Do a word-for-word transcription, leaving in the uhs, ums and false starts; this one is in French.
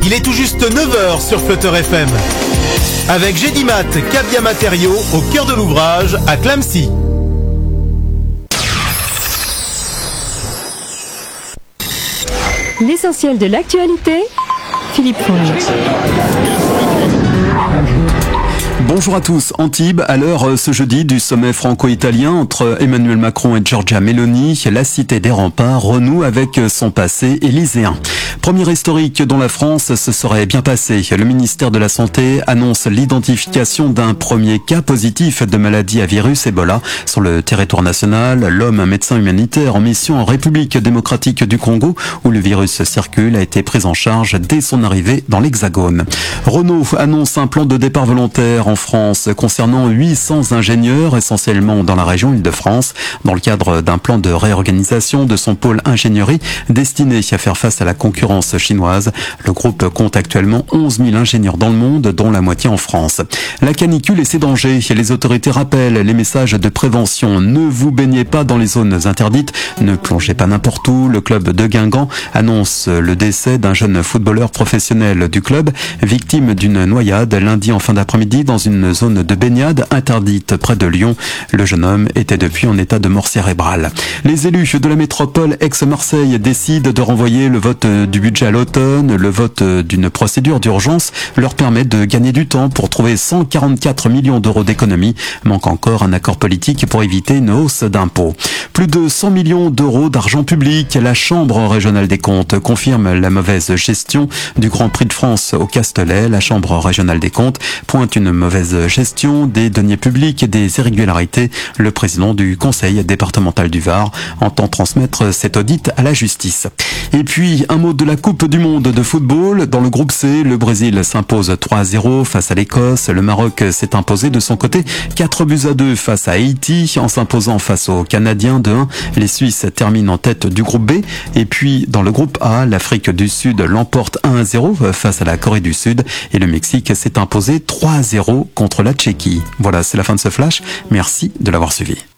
Il est tout juste neuf heures sur Flutter F M. Avec Gédimat, Cabia Matériaux, au cœur de l'ouvrage, à Clamecy. L'essentiel de l'actualité, Philippe Fournier. Bonjour à tous. Antibes, à l'heure ce jeudi du sommet franco-italien entre Emmanuel Macron et Giorgia Meloni, la cité des remparts renoue avec son passé élyséen. Premier historique dont la France se serait bien passée. Le ministère de la Santé annonce l'identification d'un premier cas positif de maladie à virus Ebola sur le territoire national. L'homme, un médecin humanitaire en mission en République démocratique du Congo, où le virus circule, a été pris en charge dès son arrivée dans l'Hexagone. Renault annonce un plan de départ volontaire en France concernant huit cents ingénieurs, essentiellement dans la région Île-de-France, dans le cadre d'un plan de réorganisation de son pôle ingénierie destiné à faire face à la concurrence chinoise. Le groupe compte actuellement onze mille ingénieurs dans le monde, dont la moitié en France. La canicule et ses dangers. Les autorités rappellent les messages de prévention. Ne vous baignez pas dans les zones interdites, ne plongez pas n'importe où. Le club de Guingamp annonce le décès d'un jeune footballeur professionnel du club, victime d'une noyade lundi en fin d'après-midi dans une zone de baignade interdite près de Lyon. Le jeune homme était depuis en état de mort cérébrale. Les élus de la métropole ex-Marseille décident de renvoyer le vote du budget à l'automne. Le vote d'une procédure d'urgence leur permet de gagner du temps pour trouver cent quarante-quatre millions d'euros d'économies. Manque encore un accord politique pour éviter une hausse d'impôts. Plus de cent millions d'euros d'argent public. La Chambre régionale des comptes confirme la mauvaise gestion du Grand Prix de France au Castellet. La Chambre régionale des comptes pointe une mauvaise gestion des deniers publics et des irrégularités. Le président du conseil départemental du Var entend transmettre cet audit à la justice. Et puis, un mot de la Coupe du monde de football. Dans le groupe C, le Brésil s'impose trois à zéro face à l'Écosse. Le Maroc s'est imposé de son côté quatre buts à deux face à Haïti en s'imposant face aux Canadiens de un. Les Suisses terminent en tête du groupe B. Et puis, dans le groupe A, l'Afrique du Sud l'emporte un à zéro face à la Corée du Sud et le Mexique s'est imposé trois à zéro contre la Tchéquie. Voilà, c'est la fin de ce flash. Merci de l'avoir suivi.